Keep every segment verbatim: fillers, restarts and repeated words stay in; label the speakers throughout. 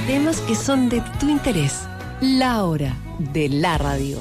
Speaker 1: temas que son de tu interés. La hora de la radio.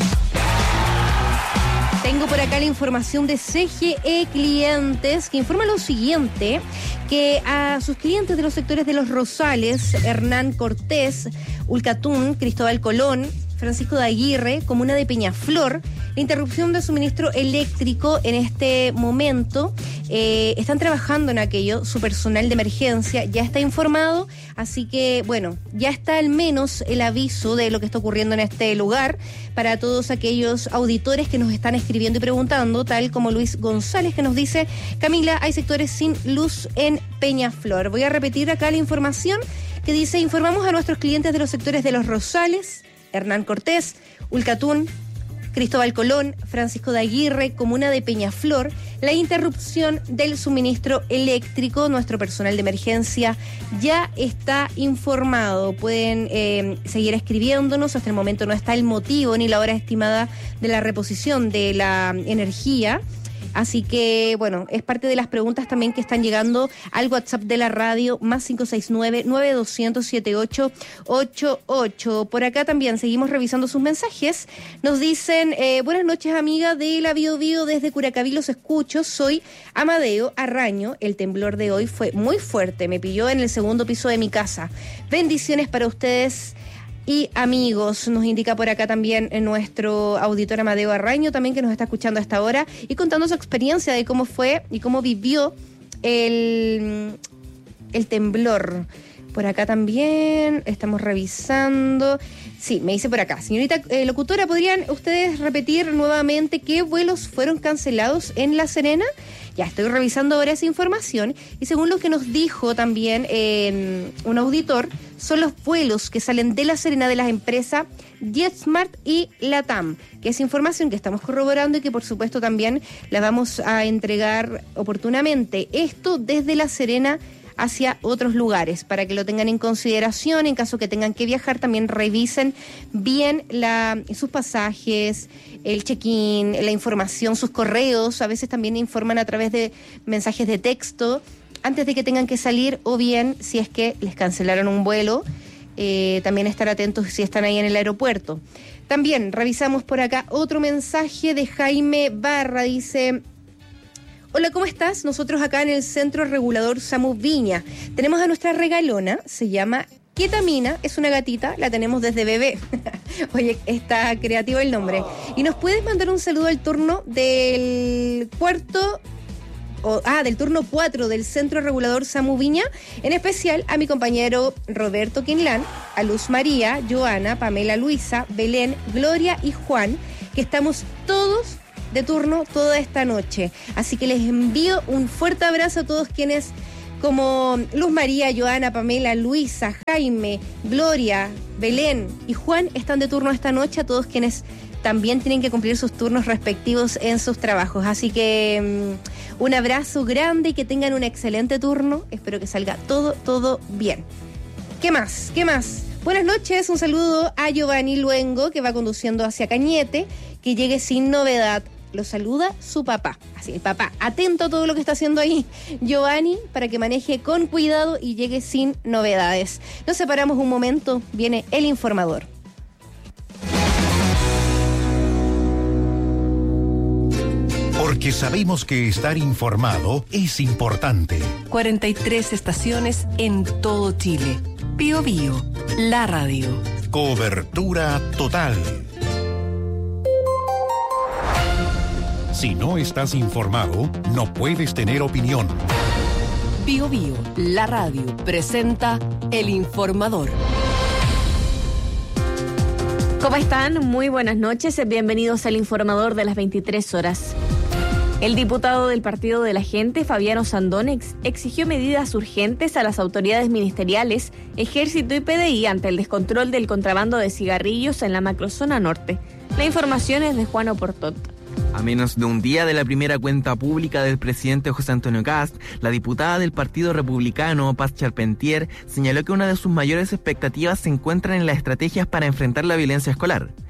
Speaker 2: Tengo por acá la información de C G E Clientes, que informa lo siguiente, que a sus clientes de los sectores de Los Rosales, Hernán Cortés, Ulcatún, Cristóbal Colón, Francisco de Aguirre, comuna de Peñaflor, la interrupción de suministro eléctrico en este momento, eh, están trabajando en aquello, su personal de emergencia ya está informado, así que bueno, ya está al menos el aviso de lo que está ocurriendo en este lugar para todos aquellos auditores que nos están escribiendo y preguntando, tal como Luis González, que nos dice: Camila, hay sectores sin luz en Peñaflor. Voy a repetir acá la información que dice: informamos a nuestros clientes de los sectores de Los Rosales, Hernán Cortés, Ulcatún, Cristóbal Colón, Francisco de Aguirre, comuna de Peñaflor, la interrupción del suministro eléctrico. Nuestro personal de emergencia ya está informado. Pueden eh, seguir escribiéndonos. Hasta el momento no está el motivo ni la hora estimada de la reposición de la energía. Así que, bueno, es parte de las preguntas también que están llegando al WhatsApp de la radio, más cinco seis nueve, nueve dos cero cero, siete ocho ocho ocho. Por acá también seguimos revisando sus mensajes. Nos dicen: eh, buenas noches, amiga de la Bio Bio, desde Curacaví los escucho. Soy Amadeo Arraño. El temblor de hoy fue muy fuerte. Me pilló en el segundo piso de mi casa. Bendiciones para ustedes y amigos, nos indica por acá también nuestro auditor Amadeo Arraño, también, que nos está escuchando a esta hora y contando su experiencia de cómo fue y cómo vivió el, el temblor. Por acá también estamos revisando. Sí, me dice por acá: señorita eh, locutora, ¿podrían ustedes repetir nuevamente qué vuelos fueron cancelados en La Serena? Ya estoy revisando ahora esa información y según lo que nos dijo también eh, un auditor, son los vuelos que salen de La Serena de las empresas JetSmart y LATAM, que es información que estamos corroborando y que por supuesto también la vamos a entregar oportunamente. Esto desde La Serena hacia otros lugares, para que lo tengan en consideración. En caso que tengan que viajar, también revisen bien la, sus pasajes, el check-in, la información, sus correos. A veces también informan a través de mensajes de texto antes de que tengan que salir, o bien si es que les cancelaron un vuelo, eh, también estar atentos si están ahí en el aeropuerto. También revisamos por acá otro mensaje de Jaime Barra, dice: hola, ¿cómo estás? Nosotros acá en el Centro Regulador SAMU Viña tenemos a nuestra regalona, se llama Ketamina, es una gatita, la tenemos desde bebé. Oye, está creativo el nombre. Y nos puedes mandar un saludo al turno del cuarto, o, ah, del turno cuatro del Centro Regulador SAMU Viña, en especial a mi compañero Roberto Quinlán, a Luz María, Joana, Pamela Luisa, Belén, Gloria y Juan, que estamos todos de turno toda esta noche. Así que les envío un fuerte abrazo a todos quienes, como Luz María, Joana, Pamela, Luisa, Jaime, Gloria, Belén y Juan, están de turno esta noche, a todos quienes también tienen que cumplir sus turnos respectivos en sus trabajos. Así que um, un abrazo grande y que tengan un excelente turno. Espero que salga todo, todo bien. ¿Qué más? ¿Qué más? Buenas noches, un saludo a Giovanni Luengo, que va conduciendo hacia Cañete, que llegue sin novedad. Lo saluda su papá. Así, el papá, atento a todo lo que está haciendo ahí Giovanni, para que maneje con cuidado y llegue sin novedades. Nos separamos un momento, viene el informador.
Speaker 3: Porque sabemos que estar informado es importante.
Speaker 1: cuarenta y tres estaciones en todo Chile. Bio Bio, la radio.
Speaker 3: Cobertura total. Si no estás informado, no puedes tener opinión.
Speaker 1: Bio Bio, la radio, presenta El Informador.
Speaker 4: ¿Cómo están? Muy buenas noches. Bienvenidos al Informador de las veintitrés horas. El diputado del Partido de la Gente, Fabiano Sandón, ex- exigió medidas urgentes a las autoridades ministeriales, Ejército y P D I ante el descontrol del contrabando de cigarrillos en la macrozona norte. La información es de Juan Oportot.
Speaker 5: A menos de un día de la primera cuenta pública del presidente José Antonio Kast, la diputada del Partido Republicano, Paz Charpentier, señaló que una de sus mayores expectativas se encuentran en las estrategias para enfrentar la violencia escolar.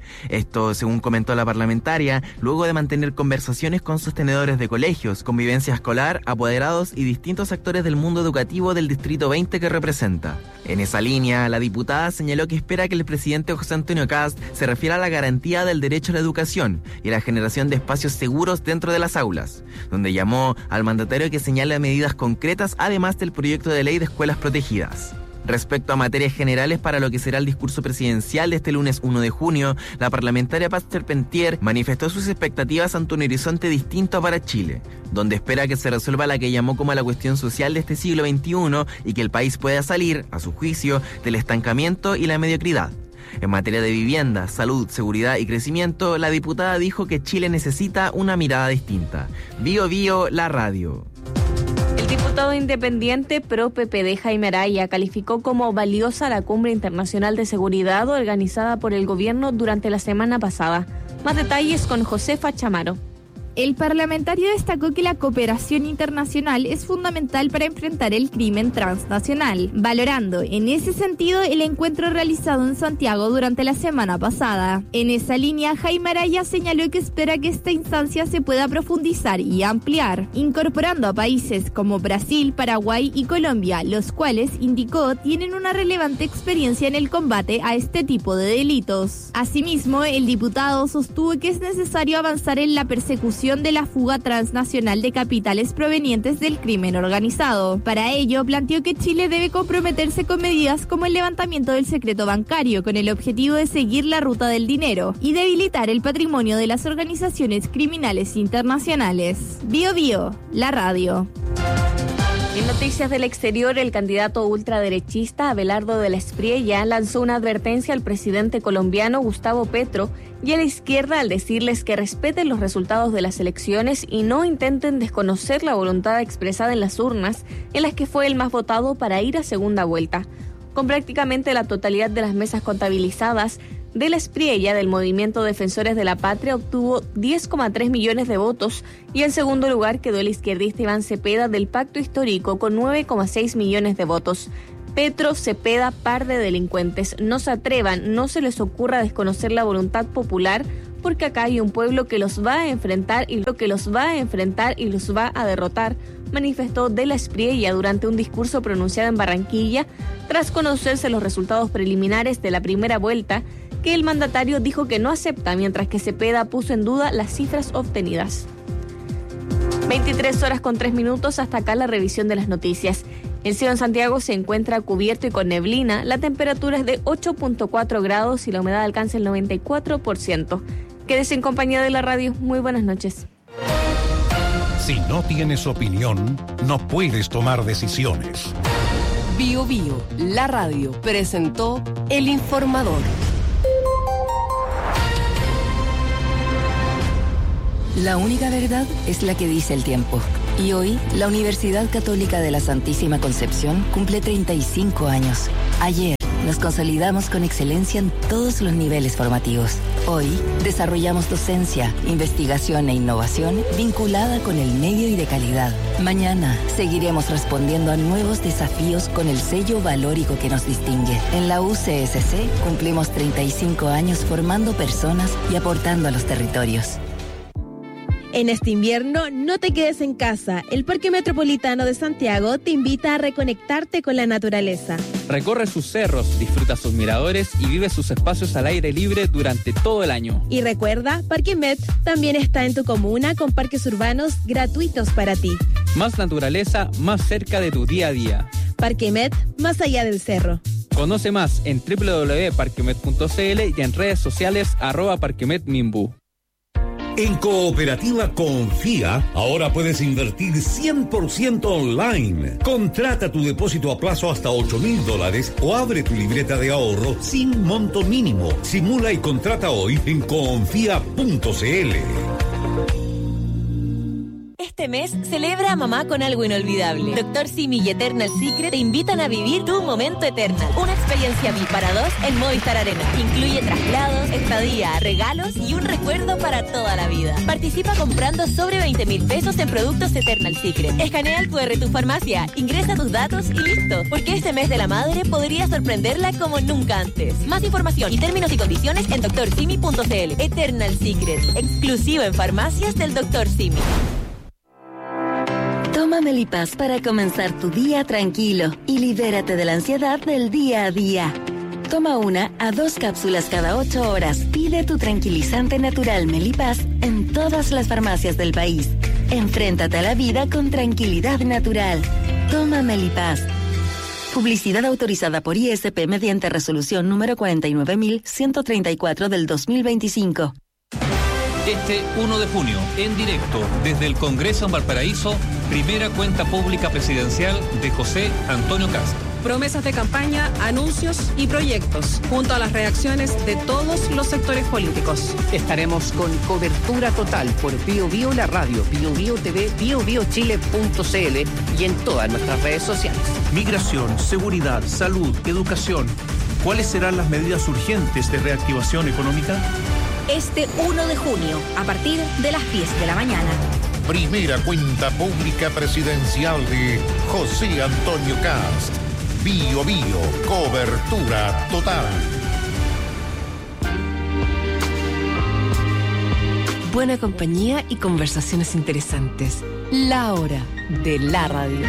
Speaker 5: Esto, según comentó la parlamentaria, luego de mantener conversaciones con sostenedores de colegios, convivencia escolar, apoderados y distintos actores del mundo educativo del Distrito veinte que representa. En esa línea, la diputada señaló que espera que el presidente José Antonio Kast se refiera a la garantía del derecho a la educación y la generación de espacios seguros dentro de las aulas, donde llamó al mandatario que señale medidas concretas además del proyecto de ley de escuelas protegidas. Respecto a materias generales para lo que será el discurso presidencial de este lunes primero de junio, la parlamentaria Paz Charpentier manifestó sus expectativas ante un horizonte distinto para Chile, donde espera que se resuelva la que llamó como la cuestión social de este siglo veintiuno y que el país pueda salir, a su juicio, del estancamiento y la mediocridad. En materia de vivienda, salud, seguridad y crecimiento, la diputada dijo que Chile necesita una mirada distinta. Bio Bio, la radio.
Speaker 4: El diputado independiente pro P P D Jaime Araya calificó como valiosa la Cumbre Internacional de Seguridad organizada por el gobierno durante la semana pasada. Más detalles con Josefa Chamaro.
Speaker 6: El parlamentario destacó que la cooperación internacional es fundamental para enfrentar el crimen transnacional, valorando en ese sentido el encuentro realizado en Santiago durante la semana pasada. En esa línea, Jaime Araya señaló que espera que esta instancia se pueda profundizar y ampliar, incorporando a países como Brasil, Paraguay y Colombia, los cuales, indicó, tienen una relevante experiencia en el combate a este tipo de delitos. Asimismo, el diputado sostuvo que es necesario avanzar en la persecución de la fuga transnacional de capitales provenientes del crimen organizado. Para ello, planteó que Chile debe comprometerse con medidas como el levantamiento del secreto bancario, con el objetivo de seguir la ruta del dinero y debilitar el patrimonio de las organizaciones criminales internacionales. Bio Bio, la radio.
Speaker 4: En noticias del exterior, el candidato ultraderechista Abelardo de la Espriella lanzó una advertencia al presidente colombiano Gustavo Petro y a la izquierda al decirles que respeten los resultados de las elecciones y no intenten desconocer la voluntad expresada en las urnas, en las que fue el más votado para ir a segunda vuelta. Con prácticamente la totalidad de las mesas contabilizadas, de la Espriella del Movimiento Defensores de la Patria obtuvo diez coma tres millones de votos y en segundo lugar quedó el izquierdista Iván Cepeda del Pacto Histórico con nueve coma seis millones de votos. Petro, Cepeda, par de delincuentes, no se atrevan, no se les ocurra desconocer la voluntad popular, porque acá hay un pueblo que los va a enfrentar y lo que los va a enfrentar y los va a derrotar, manifestó de la Espriella durante un discurso pronunciado en Barranquilla tras conocerse los resultados preliminares de la primera vuelta, que el mandatario dijo que no acepta, mientras que Cepeda puso en duda las cifras obtenidas. veintitrés horas con tres minutos, hasta acá la revisión de las noticias. El cielo en Santiago se encuentra cubierto y con neblina, la temperatura es de ocho punto cuatro grados y la humedad alcanza el noventa y cuatro por ciento. Quédese en compañía de la radio, muy buenas noches.
Speaker 3: Si no tienes opinión, no puedes tomar decisiones.
Speaker 1: Bio Bio, la radio, presentó El Informador.
Speaker 7: La única verdad es la que dice el tiempo. Y hoy, la Universidad Católica de la Santísima Concepción cumple treinta y cinco años. Ayer, nos consolidamos con excelencia en todos los niveles formativos. Hoy, desarrollamos docencia, investigación e innovación vinculada con el medio y de calidad. Mañana, seguiremos respondiendo a nuevos desafíos con el sello valórico que nos distingue. En la U C S C cumplimos treinta y cinco años formando personas y aportando a los territorios.
Speaker 8: En este invierno, no te quedes en casa. El Parque Metropolitano de Santiago te invita a reconectarte con la naturaleza.
Speaker 9: Recorre sus cerros, disfruta sus miradores y vive sus espacios al aire libre durante todo el año.
Speaker 8: Y recuerda, Parque Met también está en tu comuna con parques urbanos gratuitos para ti.
Speaker 9: Más naturaleza, más cerca de tu día a día.
Speaker 8: Parque Met, más allá del cerro.
Speaker 9: Conoce más en doble u doble u doble u punto parquemet punto c l y en redes sociales arroba parquemetmimbu.
Speaker 10: En Cooperativa Confía, ahora puedes invertir cien por ciento online. Contrata tu depósito a plazo hasta ocho mil dólares o abre tu libreta de ahorro sin monto mínimo. Simula y contrata hoy en confía punto c l.
Speaker 11: Este mes celebra a mamá con algo inolvidable. Doctor Simi y Eternal Secret te invitan a vivir tu momento Eternal. Una experiencia V I P para dos en Movistar Arena. Incluye traslados, estadía, regalos y un recuerdo para toda la vida. Participa comprando sobre veinte mil pesos en productos Eternal Secret. Escanea el cu erre de tu farmacia, ingresa tus datos y listo. Porque este mes de la madre podría sorprenderla como nunca antes. Más información y términos y condiciones en doctor simi punto c l. Eternal Secret, exclusivo en farmacias del doctor Simi.
Speaker 12: Toma Melipaz para comenzar tu día tranquilo y libérate de la ansiedad del día a día. Toma una a dos cápsulas cada ocho horas. Pide tu tranquilizante natural Melipaz en todas las farmacias del país. Enfréntate a la vida con tranquilidad natural. Toma Melipaz. Publicidad autorizada por I S P mediante resolución número cuarenta y nueve mil ciento treinta y cuatro del dos mil veinticinco.
Speaker 13: Este uno de junio, en directo, desde el Congreso en Valparaíso, primera cuenta pública presidencial de José Antonio Cast.
Speaker 14: Promesas de campaña, anuncios y proyectos, junto a las reacciones de todos los sectores políticos.
Speaker 15: Estaremos con cobertura total por Bio Bio la radio, Bio Bio T V, bio bio chile punto c l y en todas nuestras redes sociales.
Speaker 16: Migración, seguridad, salud, educación. ¿Cuáles serán las medidas urgentes de reactivación económica?
Speaker 17: Este uno de junio, a partir de las diez de la mañana.
Speaker 18: Primera cuenta pública presidencial de José Antonio Cast. Bio Bio, cobertura total.
Speaker 1: Buena compañía y conversaciones interesantes. La hora de la radio.